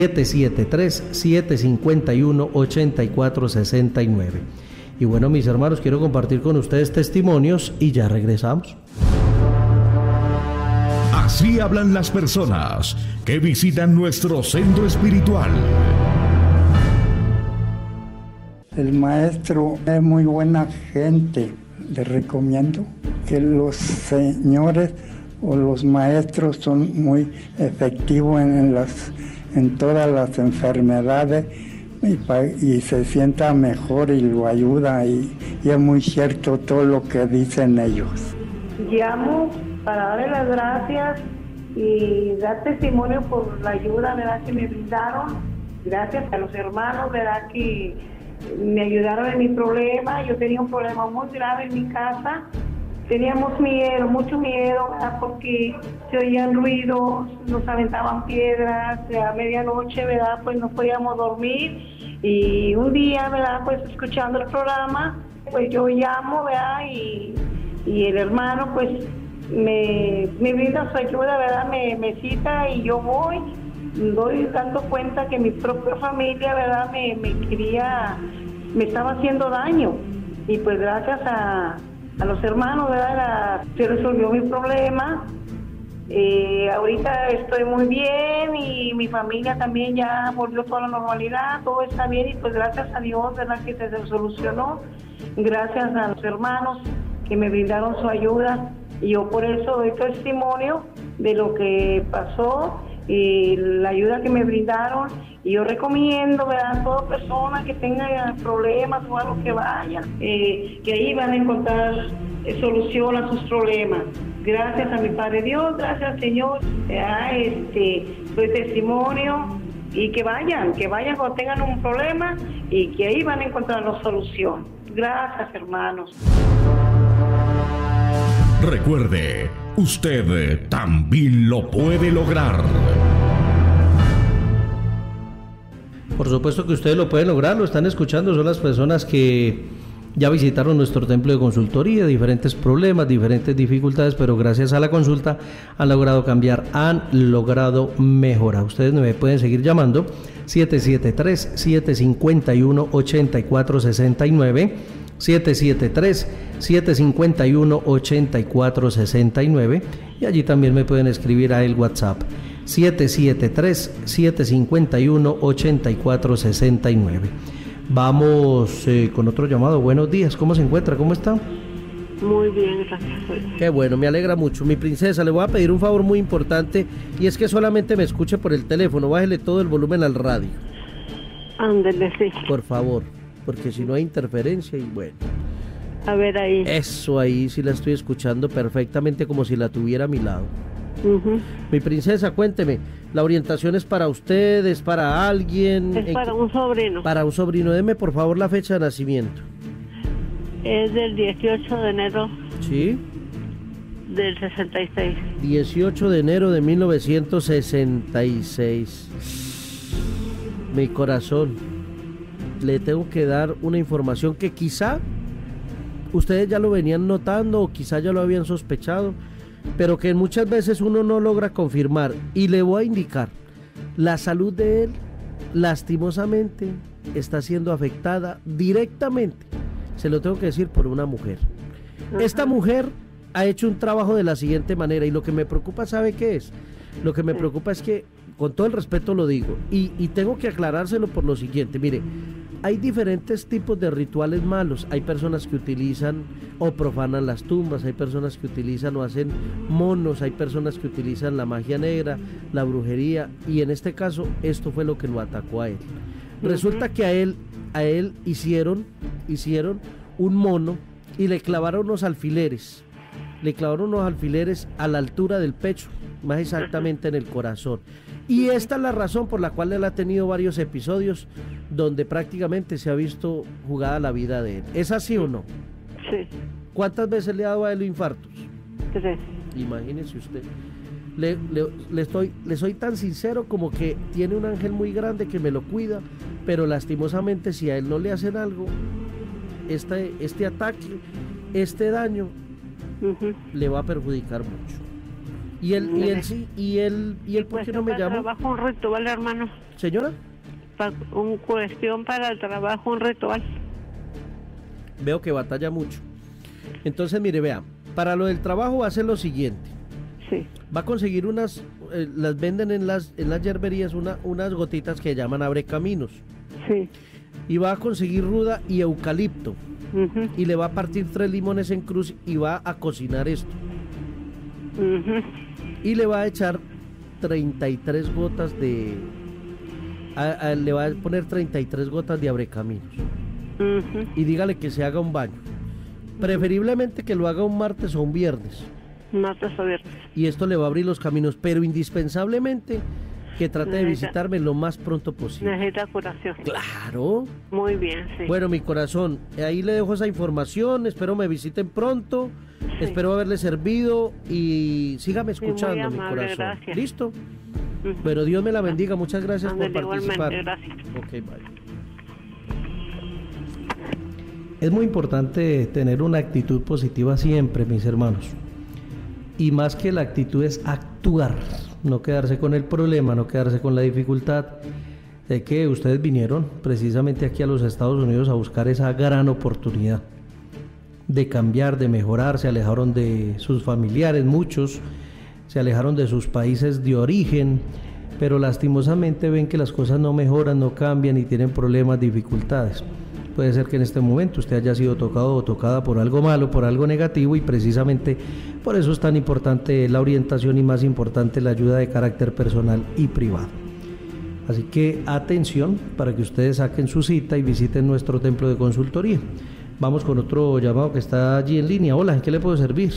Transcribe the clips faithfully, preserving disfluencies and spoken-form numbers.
siete siete tres, siete cinco uno, ocho cuatro seis nueve. Y bueno, mis hermanos, quiero compartir con ustedes testimonios y ya regresamos. Así hablan las personas que visitan nuestro centro espiritual. El maestro es muy buena gente. Les recomiendo que los señores o los maestros son muy efectivos en las en todas las enfermedades y, pa, y se sienta mejor y lo ayuda y, y es muy cierto todo lo que dicen ellos. Llamo para darle las gracias y dar testimonio por la ayuda, ¿verdad?, que me brindaron. Gracias a los hermanos, ¿verdad?, que me ayudaron en mi problema. Yo tenía un problema muy grave en mi casa. Teníamos miedo, mucho miedo, ¿verdad?, porque se oían ruidos, nos aventaban piedras, a medianoche, ¿verdad?, pues no podíamos dormir. Y un día, ¿verdad?, pues escuchando el programa, pues yo llamo, ¿verdad?, y, y el hermano, pues me, me brinda su ayuda, ¿verdad?, me, me cita y yo voy. Doy dando cuenta que mi propia familia, ¿verdad?, me, me quería, me estaba haciendo daño. Y pues gracias a... a los hermanos, ¿verdad?, la, se resolvió mi problema. Eh, ahorita estoy muy bien y mi familia también ya volvió toda la normalidad, todo está bien y pues gracias a Dios, ¿verdad?, que se solucionó. Gracias a los hermanos que me brindaron su ayuda y yo por eso doy testimonio de lo que pasó y la ayuda que me brindaron. Y yo recomiendo, ¿verdad?, a toda persona que tenga problemas o algo, que vaya, eh, que ahí van a encontrar eh, solución a sus problemas. Gracias a mi Padre Dios, gracias Señor, eh, este, doy testimonio y que vayan, que vayan cuando tengan un problema y que ahí van a encontrar la solución. Gracias, hermanos. Recuerde, usted también lo puede lograr. Por supuesto que ustedes lo pueden lograr, lo están escuchando, son las personas que ya visitaron nuestro templo de consultoría, diferentes problemas, diferentes dificultades, pero gracias a la consulta han logrado cambiar, han logrado mejorar. Ustedes me pueden seguir llamando siete siete tres, siete cinco uno, ocho cuatro seis nueve, siete siete tres, siete cinco uno, ocho cuatro seis nueve, y allí también me pueden escribir a el WhatsApp siete siete tres, siete cinco uno, ocho cuatro seis nueve. Vamos eh, con otro llamado. Buenos días, ¿cómo se encuentra? ¿Cómo está? Muy bien, gracias. Qué bueno, me alegra mucho. Mi princesa, le voy a pedir un favor muy importante y es que solamente me escuche por el teléfono, bájele todo el volumen al radio. Ándele, sí. Por favor, porque si no hay interferencia y bueno. A ver ahí. Eso, ahí sí la estoy escuchando perfectamente como si la tuviera a mi lado. Uh-huh. Mi princesa, cuénteme, ¿la orientación es para usted, es para alguien? Es para un sobrino. Para un sobrino, deme por favor la fecha de nacimiento. Es del dieciocho de enero. Sí. Del sesenta y seis. dieciocho de enero de mil novecientos sesenta y seis. Mi corazón, le tengo que dar una información que quizá ustedes ya lo venían notando o quizá ya lo habían sospechado, pero que muchas veces uno no logra confirmar, y le voy a indicar, la salud de él lastimosamente está siendo afectada directamente, se lo tengo que decir, por una mujer. Ajá. Esta mujer ha hecho un trabajo de la siguiente manera, y lo que me preocupa, ¿sabe qué es? Lo que me preocupa es que, con todo el respeto lo digo, y, y tengo que aclarárselo por lo siguiente, mire, hay diferentes tipos de rituales malos. Hay personas que utilizan o profanan las tumbas, hay personas que utilizan o hacen monos, hay personas que utilizan la magia negra, la brujería, y en este caso esto fue lo que lo atacó a él. Resulta que a él, a él hicieron, hicieron un mono y le clavaron unos alfileres, le clavaron unos alfileres a la altura del pecho, más exactamente en el corazón. Y esta es la razón por la cual él ha tenido varios episodios donde prácticamente se ha visto jugada la vida de él. ¿Es así o no? Sí. ¿Cuántas veces le ha dado a él infartos? Tres. Imagínese usted. Le, le, le, estoy, le soy tan sincero como que tiene un ángel muy grande que me lo cuida, pero lastimosamente si a él no le hacen algo, este, este ataque, este daño, uh-huh, le va a perjudicar mucho. Y él, y él sí, y él, y él, ¿por qué no me llama? Trabajo un ritual, hermano. señora? Pa, un cuestión para el trabajo, un ritual. Veo que batalla mucho. Entonces, mire, vea, para lo del trabajo va a ser lo siguiente. Sí. Va a conseguir unas, eh, las venden en las en las yerberías, una, unas gotitas que llaman abre caminos. Sí. Y va a conseguir ruda y eucalipto. Uh-huh. Y le va a partir tres limones en cruz y va a cocinar esto. Uh-huh. Y le va a echar treinta y tres gotas de... A, a, le va a poner treinta y tres gotas de abrecaminos. Uh-huh. Y dígale que se haga un baño. Preferiblemente que lo haga un martes o un viernes. Martes o viernes. Y esto le va a abrir los caminos, pero indispensablemente que trate de Necesita- visitarme lo más pronto posible. Necesita curación. Claro. Muy bien, sí. Bueno, mi corazón, ahí le dejo esa información, espero me visiten pronto, Sí. espero haberle servido y sígame Sí, muy escuchando, mi amable, corazón. gracias. ¿Listo? Ujú. Pero Dios me la bendiga, muchas gracias por Ándale, participar. igualmente, gracias. Ok, bye. Es muy importante tener una actitud positiva siempre, mis hermanos. Y más que la actitud es actuar, no quedarse con el problema, no quedarse con la dificultad. Sé que ustedes vinieron precisamente aquí a los Estados Unidos a buscar esa gran oportunidad de cambiar, de mejorar. Se alejaron de sus familiares, muchos se alejaron de sus países de origen, pero lastimosamente ven que las cosas no mejoran, no cambian y tienen problemas, dificultades. Puede ser que en este momento usted haya sido tocado o tocada por algo malo, por algo negativo, y precisamente por eso es tan importante la orientación y más importante la ayuda de carácter personal y privado. Así que atención para que ustedes saquen su cita y visiten nuestro templo de consultoría. Vamos con otro llamado que está allí en línea. Hola, ¿en qué le puedo servir?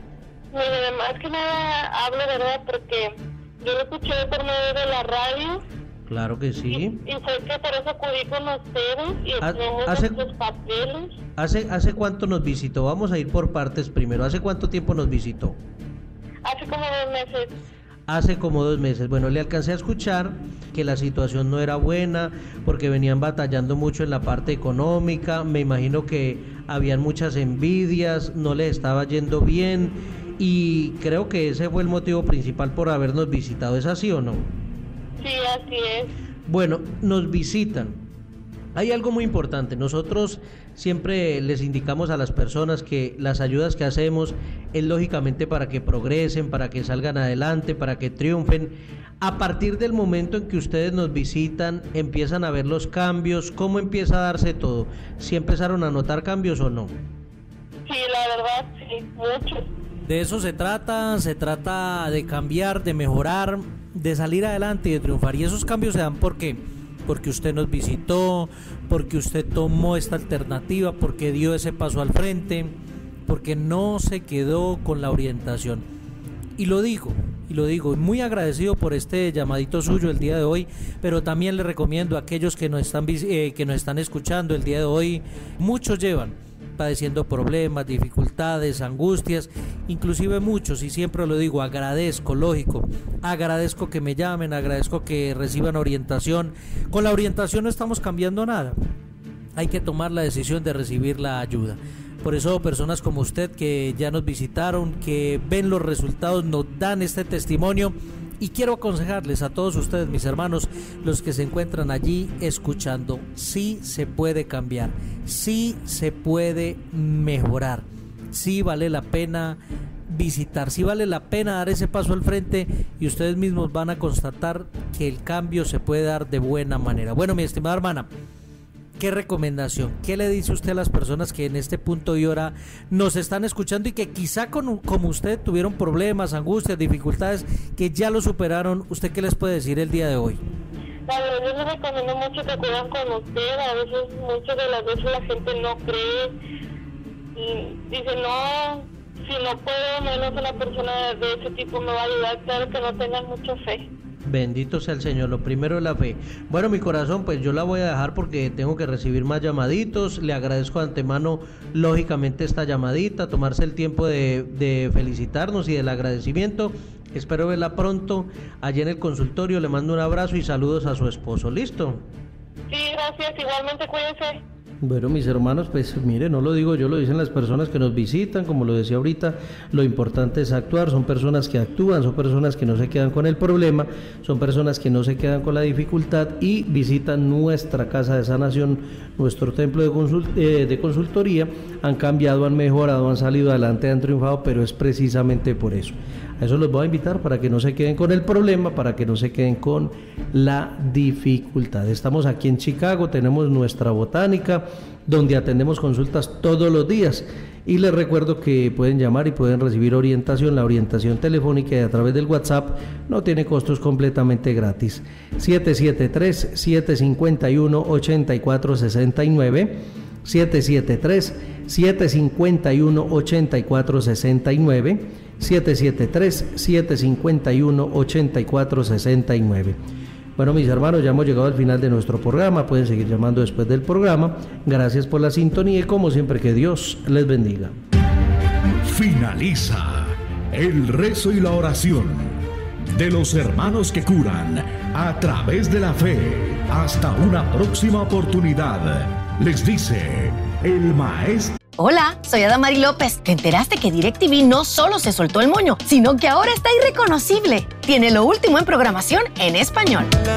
Mire, más que nada hablo, ¿verdad? Porque yo lo escuché por medio de la radio. Claro que sí. Y, y fue que por eso acudí con ustedes y Ha- tenemos hace- nuestros papeles. ¿Hace, ¿Hace cuánto nos visitó? Vamos a ir por partes primero. ¿Hace cuánto tiempo nos visitó? Hace como dos meses. Hace como dos meses. Bueno, le alcancé a escuchar que la situación no era buena porque venían batallando mucho en la parte económica. Me imagino que habían muchas envidias, no les estaba yendo bien y creo que ese fue el motivo principal por habernos visitado. ¿Es así o no? Sí, así es. Bueno, nos visitan. Hay algo muy importante. Nosotros siempre les indicamos a las personas que las ayudas que hacemos es lógicamente para que progresen, para que salgan adelante, para que triunfen. A partir del momento en que ustedes nos visitan, empiezan a ver los cambios. ¿Cómo empieza a darse todo? ¿Sí empezaron a notar cambios o no? Sí, la verdad, sí, mucho. De eso se trata, se trata de cambiar, de mejorar, de salir adelante y de triunfar. Y esos cambios se dan porque, porque usted nos visitó, porque usted tomó esta alternativa, porque dio ese paso al frente, porque no se quedó con la orientación. Y lo digo, y lo digo, muy agradecido por este llamadito suyo el día de hoy, pero también le recomiendo a aquellos que nos están, eh, que nos están escuchando el día de hoy, muchos llevan padeciendo problemas, dificultades, angustias, inclusive muchos, y siempre lo digo, agradezco, lógico, agradezco que me llamen, agradezco que reciban orientación. Con la orientación no estamos cambiando nada, hay que tomar la decisión de recibir la ayuda. Por eso personas como usted que ya nos visitaron, que ven los resultados, nos dan este testimonio. Y quiero aconsejarles a todos ustedes, mis hermanos, los que se encuentran allí escuchando, sí se puede cambiar, sí se puede mejorar, sí vale la pena visitar, sí vale la pena dar ese paso al frente y ustedes mismos van a constatar que el cambio se puede dar de buena manera. Bueno, mi estimada hermana, ¿qué recomendación? ¿Qué le dice usted a las personas que en este punto y hora nos están escuchando y que quizá con, como usted tuvieron problemas, angustias, dificultades, que ya lo superaron? ¿Usted qué les puede decir el día de hoy? La verdad, yo les recomiendo mucho que acudan con usted. A veces, muchas de las veces la gente no cree y dice, no, si no puedo, menos una persona de ese tipo me va a ayudar. Claro que no tengan mucha fe. Bendito sea el Señor, lo primero es la fe. Bueno, mi corazón, pues yo la voy a dejar porque tengo que recibir más llamaditos. Le agradezco de antemano, lógicamente, esta llamadita, tomarse el tiempo de, de felicitarnos y del agradecimiento. Espero verla pronto allí en el consultorio. Le mando un abrazo y saludos a su esposo. ¿Listo? Sí, gracias. Igualmente, cuídense. Bueno, mis hermanos, pues mire, no lo digo yo, lo dicen las personas que nos visitan, como lo decía ahorita, lo importante es actuar, son personas que actúan, son personas que no se quedan con el problema, son personas que no se quedan con la dificultad y visitan nuestra casa de sanación, nuestro templo de, consult eh, de consultoría, han cambiado, han mejorado, han salido adelante, han triunfado, pero es precisamente por eso. A eso los voy a invitar para que no se queden con el problema, para que no se queden con la dificultad. Estamos aquí en Chicago, tenemos nuestra botánica, donde atendemos consultas todos los días. Y les recuerdo que pueden llamar y pueden recibir orientación, la orientación telefónica y a través del WhatsApp no tiene costos, completamente gratis. siete siete tres, siete cinco uno, ocho cuatro seis nueve, siete siete tres, siete cinco uno, ocho cuatro seis nueve, siete siete tres, siete cinco uno, ocho cuatro seis nueve. Bueno, mis hermanos, ya hemos llegado al final de nuestro programa, pueden seguir llamando después del programa. Gracias por la sintonía y como siempre, que Dios les bendiga. Finaliza el rezo y la oración de los hermanos que curan a través de la fe. Hasta una próxima oportunidad, les dice el maestro. Hola, soy Adamari López. ¿Te enteraste que DirecTV no solo se soltó el moño, sino que ahora está irreconocible? Tiene lo último en programación en español.